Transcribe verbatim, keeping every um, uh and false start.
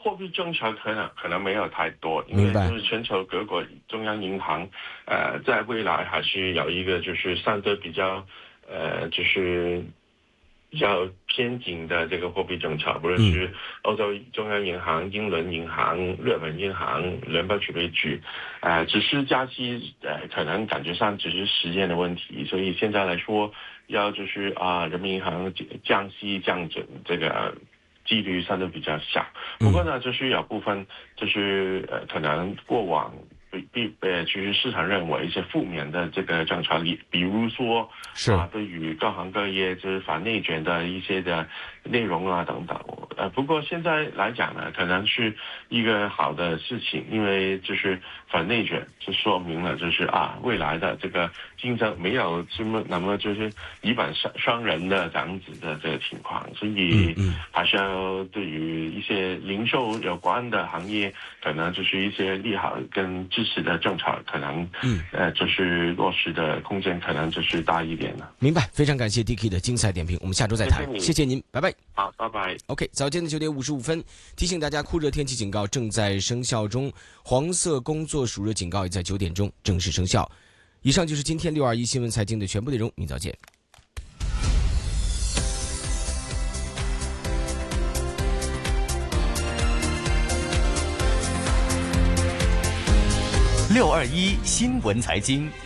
货币政策可能可能没有太多，因为就是全球各国中央银行，呃，在未来还是有一个就是相对比较，呃，就是比较偏紧的这个货币政策，不论是欧洲中央银行、英伦银行、日本银行、联邦储备局，呃，只是加息，呃，可能感觉上只是时间的问题，所以现在来说，要就是啊、呃，人民银行降息降准这个几率相对比较小。不过呢，就是有部分就是呃，可能过往比比呃，其实市场认为一些负面的这个政策，比比如说啊，对于各行各业就是反内卷的一些的内容啊等等。呃，不过现在来讲呢，可能是一个好的事情，因为就是反内卷，就说明了就是啊，未来的这个竞争没有这么那么就是一板伤伤人的这样子的这个情况，所以还是要对于一些零售有关的行业，可能就是一些利好跟支持的政策，可能嗯呃就是落实的空间可能就是大一点了。 明白，非常感谢 D K 的精彩点评，我们下周再谈，谢谢, 谢谢您，拜拜。 好，拜拜。 OK， 早间的九点五十五分，提醒大家酷热天气警告正在生效中，黄色工作暑热警告也在九点钟正式生效。以上就是今天六二一新闻财经的全部内容，明早见。 六二一新闻财经。